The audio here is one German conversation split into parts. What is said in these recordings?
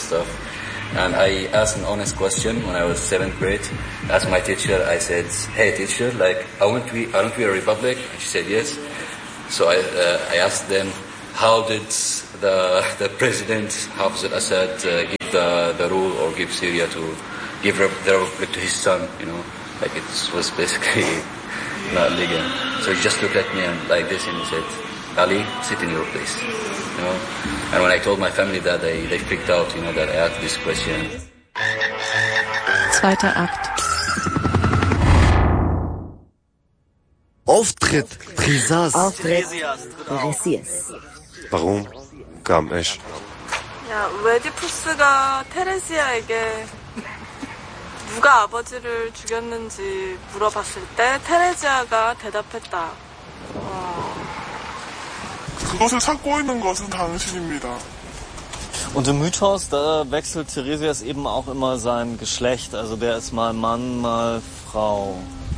stuff. And I asked an honest question when I was 7th grade. I asked my teacher, I said, hey teacher, like, aren't we a republic? And she said yes. So I asked them, how did the president, Hafez al-Assad, give the rule or give Syria to give the republic to his son, you know? Like it was basically not legal. So he just looked at me and like this and he said, Ali, sit in your place, you know? And when I told my family that, they freaked out, you know, that I asked this question. Zweiter Akt. Auftritt, Tresas. Theresias. Warum kam ich? 야, 웨디푸스가 테레지아에게 누가 아버지를 죽였는지 물어봤을 때 테레지아가 대답했다. 그것을 찾고 있는 것은 당신입니다. Und im Mythos, da wechselt Theresias eben auch immer sein Geschlecht. Also der ist mal Mann, mal Frau.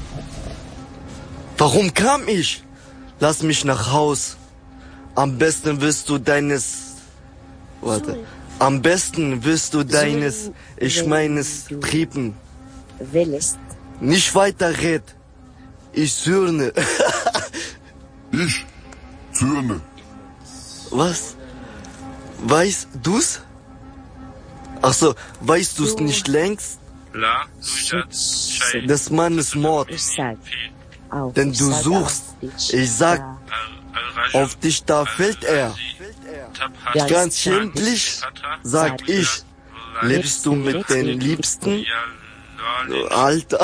Warum kam ich? Lass mich nach Haus. Am besten wirst du deines... Warte. Am besten wirst du deines... Ich meines Trieben. Nicht weiter red. Ich zürne. Ich zürne. Was? Weißt du's? Ach so, weißt du's nicht längst? Des Mannes Mord. Denn du suchst. Ich sag, auf dich da fällt er. Ganz schändlich, sag ich. Lebst du mit den Liebsten? Alter.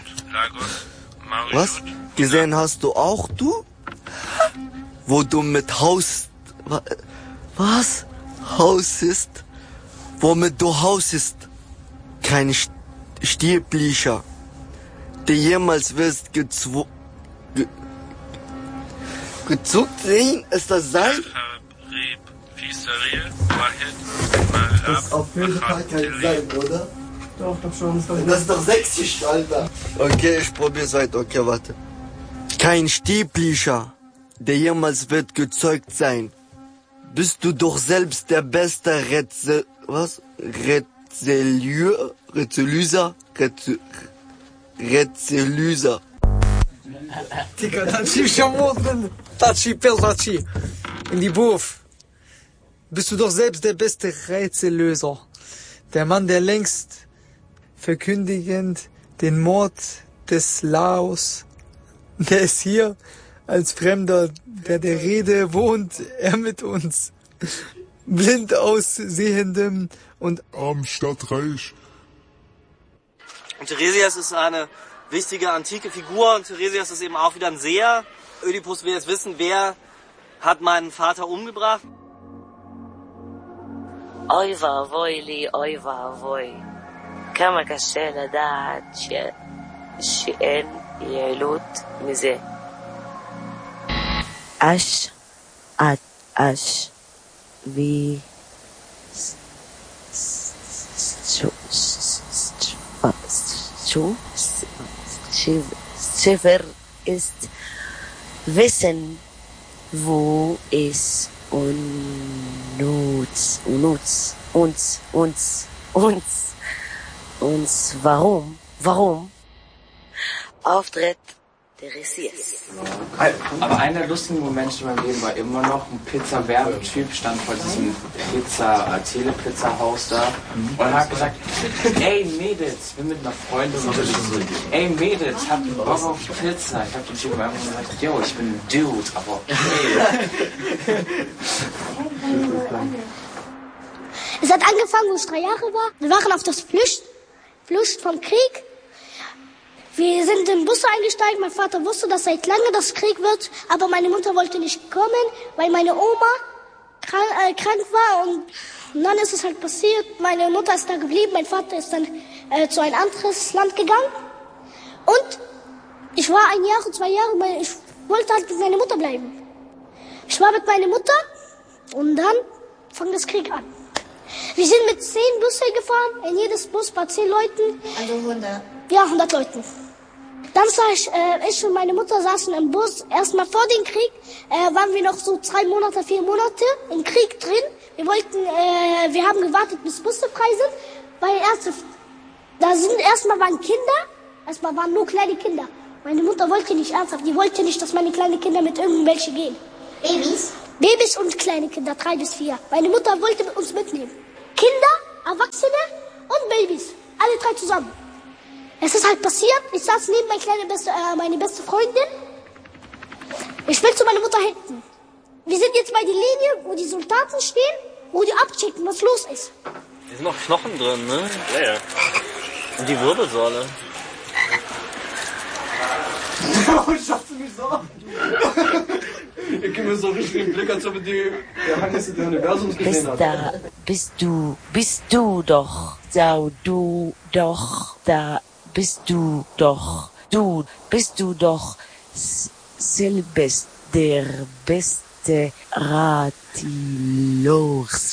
Was? Gesehen hast du auch du? Wo du mit Haus... Was? Hausest? Womit du hausest? Kein Stierblischer, der jemals wirst gezuckt sehen, ist das sein? Das ist auf jeden Fall kein Sein, oder? Doch, schon. Das ist doch sächsisch, Alter. Okay, ich probier's weiter. Okay, warte. Kein Stierblischer, der jemals wird gezeugt sein. Bist du doch selbst der beste Rätselyser? Digga, dann schieb schon Mund, Tachi, Peltachi. In die Wurf. Bist du doch selbst der beste Rätsellöser. Der Mann, der längst verkündigend den Mord des Laos, der ist hier als Fremder, wer der Rede wohnt, er mit uns. Blind aussehendem und am Stadtreich. Und Theresias ist eine wichtige antike Figur und Theresias ist eben auch wieder ein Seher. Ödipus will jetzt wissen, wer hat meinen Vater umgebracht. אוי ואבוי לי, אוי ואבוי. כמה קשה לדעת שאין יעילות מזה. אש, עד אש, Schiffer ist Wissen, wo es uns, warum Auftritt Theresias. Aber einer der lustigen Momente in meinem Leben war immer noch ein Pizza-Werbetyp, stand vor diesem Telepizza-Haus da und hat gesagt, ey Mädels, ich bin mit einer Freundin unterwegs, ey Mädels, habt ihr Bock auf Pizza? Ich hab den Typen einfach gesagt, yo, ich bin ein Dude, aber okay. Es hat angefangen, wo ich 3 Jahre war. Wir waren auf das Flucht vom Krieg. Wir sind in Busse eingestiegen. Mein Vater wusste, dass seit lange das Krieg wird, aber meine Mutter wollte nicht kommen, weil meine Oma krank war und dann ist es halt passiert. Meine Mutter ist da geblieben, mein Vater ist dann zu ein anderes Land gegangen und ich war 1 Jahr, 2 Jahre, ich wollte halt mit meiner Mutter bleiben. Ich war mit meiner Mutter und dann fang das Krieg an. Wir sind mit 10 Busse gefahren, in jedes Bus war 10 Leuten. Also 100? Ja, 100 Leuten. Dann ich und meine Mutter saßen im Bus. Erstmal vor dem Krieg waren wir noch so 3 Monate, 4 Monate im Krieg drin. Wir haben gewartet, bis Busse frei sind, weil erstmal waren Kinder, erstmal waren nur kleine Kinder. Meine Mutter wollte nicht ernsthaft, die wollte nicht, dass meine kleinen Kinder mit irgendwelchen gehen. Babys? Babys und kleine Kinder, 3 bis 4. Meine Mutter wollte uns mitnehmen. Kinder, Erwachsene und Babys, alle 3 zusammen. Es ist halt passiert, ich saß neben meine beste Freundin. Ich will zu meiner Mutter hinten. Wir sind jetzt bei der Linie, wo die Soldaten stehen, wo die abchecken, was los ist. Hier sind noch Knochen drin, ne? Ja. Und die Wirbelsäule. Ich schaffte mich so. Ich gebe mir so richtig den Blick, als ob der Hang des Universums gesehen hat. Bist du doch, selbst der beste Ratlos.